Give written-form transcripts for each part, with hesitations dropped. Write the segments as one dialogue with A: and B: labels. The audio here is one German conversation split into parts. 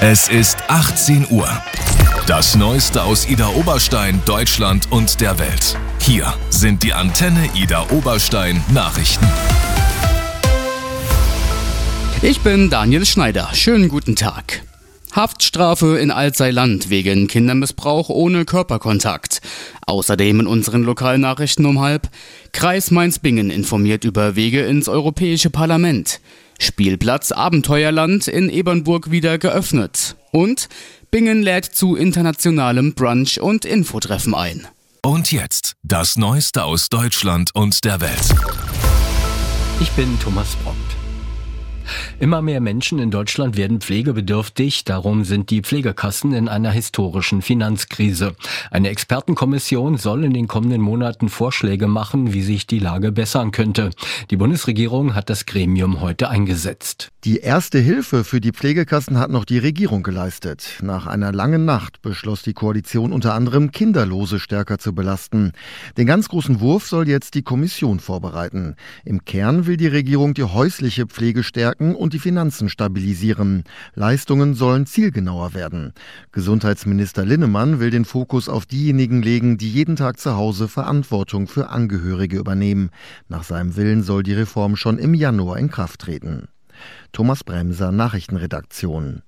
A: Es ist 18 Uhr. Das Neueste aus Idar-Oberstein, Deutschland und der Welt. Hier sind die Antenne Idar-Oberstein Nachrichten.
B: Ich bin Daniel Schneider. Schönen guten Tag. Haftstrafe in Alzey-Land wegen Kindermissbrauch ohne Körperkontakt. Außerdem in unseren Lokalnachrichten um 12:30. Kreis Mainz-Bingen informiert über Wege ins Europäische Parlament. Spielplatz Abenteuerland in Ebernburg wieder geöffnet. Und Bingen lädt zu internationalem Brunch- und Infotreffen ein.
A: Und jetzt das Neueste aus Deutschland und der Welt.
C: Ich bin Thomas Brockt. Immer mehr Menschen in Deutschland werden pflegebedürftig, darum sind die Pflegekassen in einer historischen Finanzkrise. Eine Expertenkommission soll in den kommenden Monaten Vorschläge machen, wie sich die Lage bessern könnte. Die Bundesregierung hat das Gremium heute eingesetzt.
D: Die erste Hilfe für die Pflegekassen hat noch die Regierung geleistet. Nach einer langen Nacht beschloss die Koalition unter anderem, Kinderlose stärker zu belasten. Den ganz großen Wurf soll jetzt die Kommission vorbereiten. Im Kern will die Regierung die häusliche Pflege stärken und die Finanzen stabilisieren. Leistungen sollen zielgenauer werden. Gesundheitsminister Linnemann will den Fokus auf diejenigen legen, die jeden Tag zu Hause Verantwortung für Angehörige übernehmen. Nach seinem Willen soll die Reform schon im Januar in Kraft treten. Thomas Bremser, Nachrichtenredaktion.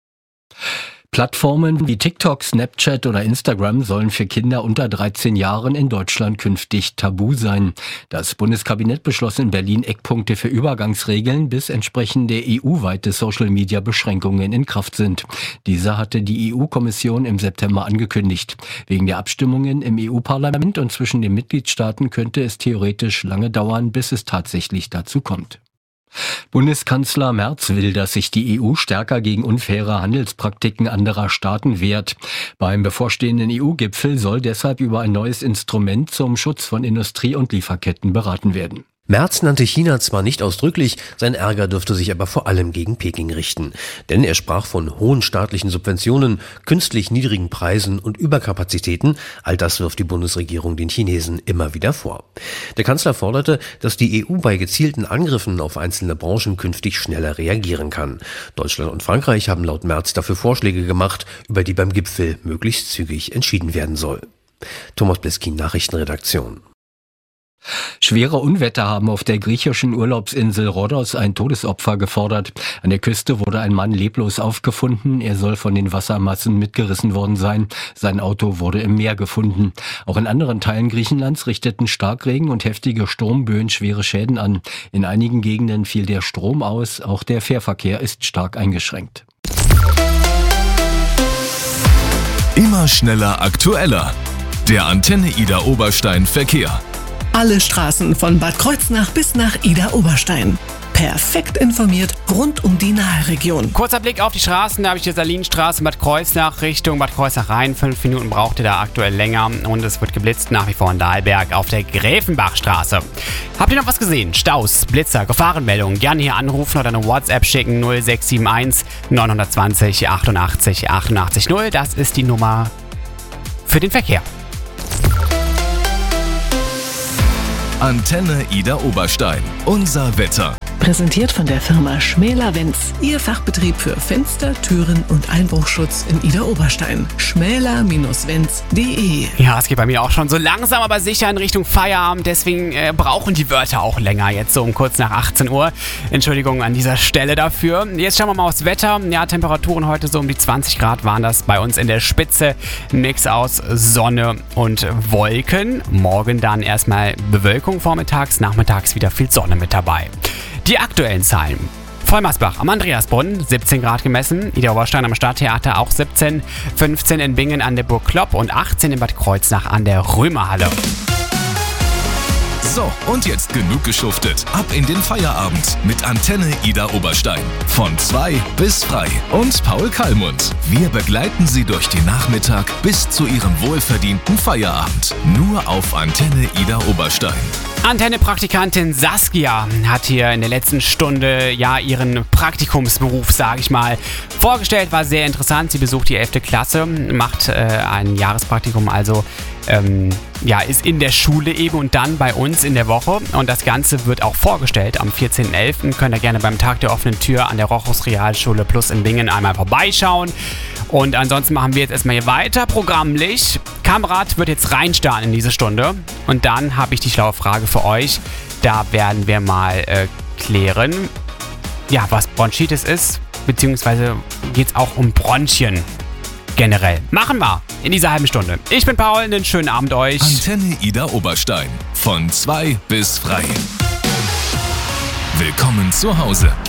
C: Plattformen wie TikTok, Snapchat oder Instagram sollen für Kinder unter 13 Jahren in Deutschland künftig tabu sein. Das Bundeskabinett beschloss in Berlin Eckpunkte für Übergangsregeln, bis entsprechende EU-weite Social-Media-Beschränkungen in Kraft sind. Diese hatte die EU-Kommission im September angekündigt. Wegen der Abstimmungen im EU-Parlament und zwischen den Mitgliedstaaten könnte es theoretisch lange dauern, bis es tatsächlich dazu kommt. Bundeskanzler Merz will, dass sich die EU stärker gegen unfaire Handelspraktiken anderer Staaten wehrt. Beim bevorstehenden EU-Gipfel soll deshalb über ein neues Instrument zum Schutz von Industrie- und Lieferketten beraten werden.
E: Merz nannte China zwar nicht ausdrücklich, sein Ärger dürfte sich aber vor allem gegen Peking richten. Denn er sprach von hohen staatlichen Subventionen, künstlich niedrigen Preisen und Überkapazitäten. All das wirft die Bundesregierung den Chinesen immer wieder vor. Der Kanzler forderte, dass die EU bei gezielten Angriffen auf einzelne Branchen künftig schneller reagieren kann. Deutschland und Frankreich haben laut Merz dafür Vorschläge gemacht, über die beim Gipfel möglichst zügig entschieden werden soll. Thomas Bliskin, Nachrichtenredaktion.
C: Schwere Unwetter haben auf der griechischen Urlaubsinsel Rhodos ein Todesopfer gefordert. An der Küste wurde ein Mann leblos aufgefunden. Er soll von den Wassermassen mitgerissen worden sein. Sein Auto wurde im Meer gefunden. Auch in anderen Teilen Griechenlands richteten Starkregen und heftige Sturmböen schwere Schäden an. In einigen Gegenden fiel der Strom aus. Auch der Fährverkehr ist stark eingeschränkt.
A: Immer schneller, aktueller. Der Antenne Idar-Oberstein Verkehr.
F: Alle Straßen von Bad Kreuznach bis nach Idar-Oberstein. Perfekt informiert rund um die Naheregion.
G: Kurzer Blick auf die Straßen, da habe ich die Salinstraße Bad Kreuznach Richtung Bad Kreuznach rein. 5 Minuten braucht ihr da aktuell länger und es wird geblitzt nach wie vor in Dahlberg auf der Gräfenbachstraße. Habt ihr noch was gesehen? Staus, Blitzer, Gefahrenmeldungen? Gerne hier anrufen oder eine WhatsApp schicken 0671 920 88 88 0. Das ist die Nummer für den Verkehr.
A: Antenne Idar-Oberstein. Unser Wetter.
F: Präsentiert von der Firma Schmäler-Wenz. Ihr Fachbetrieb für Fenster, Türen und Einbruchschutz in Idar-Oberstein. schmäler-wenz.de.
G: Ja, es geht bei mir auch schon so langsam, aber sicher in Richtung Feierabend. Deswegen brauchen die Wörter auch länger. Jetzt so um kurz nach 18 Uhr. Entschuldigung an dieser Stelle dafür. Jetzt schauen wir mal aufs Wetter. Ja, Temperaturen heute so um die 20 Grad waren das bei uns in der Spitze. Ein Mix aus Sonne und Wolken. Morgen dann erstmal Bewölkung vormittags, nachmittags wieder viel Sonne mit dabei. Die aktuellen Zahlen. Vollmersbach am Andreasbrunnen 17 Grad gemessen, Idar-Oberstein am Stadttheater auch 17, 15 in Bingen an der Burg Klopp und 18 in Bad Kreuznach an der Römerhalle.
A: So, und jetzt genug geschuftet. Ab in den Feierabend mit Antenne Idar-Oberstein. Von 2 bis frei. Und Paul Kallmund. Wir begleiten Sie durch den Nachmittag bis zu Ihrem wohlverdienten Feierabend. Nur auf Antenne Idar-Oberstein.
G: Antenne-Praktikantin Saskia hat hier in der letzten Stunde ihren Praktikumsberuf, sage ich mal, vorgestellt. War sehr interessant. Sie besucht die 11. Klasse, macht ein Jahrespraktikum, also ist in der Schule eben und dann bei uns in der Woche. Und das Ganze wird auch vorgestellt am 14.11. Könnt ihr gerne beim Tag der offenen Tür an der Rochus Realschule Plus in Bingen einmal vorbeischauen. Und ansonsten machen wir jetzt erstmal hier weiter programmlich. Kamerad wird jetzt reinstarten in diese Stunde. Und dann habe ich die schlaue Frage für euch. Da werden wir mal klären, was Bronchitis ist. Beziehungsweise geht es auch um Bronchien generell. Machen wir in dieser halben Stunde. Ich bin Paul, einen schönen Abend euch.
A: Antenne Ida Oberstein. Von 2 bis frei. Willkommen zu Hause.